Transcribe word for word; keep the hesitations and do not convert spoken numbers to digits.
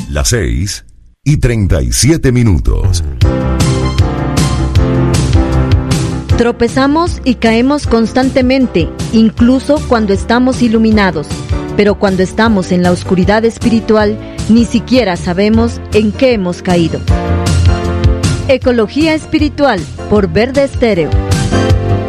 Las seis y treinta y siete minutos. Tropezamos y caemos constantemente, incluso cuando estamos iluminados. Pero cuando estamos en la oscuridad espiritual, ni siquiera sabemos en qué hemos caído. Ecología Espiritual, por Verde Estéreo.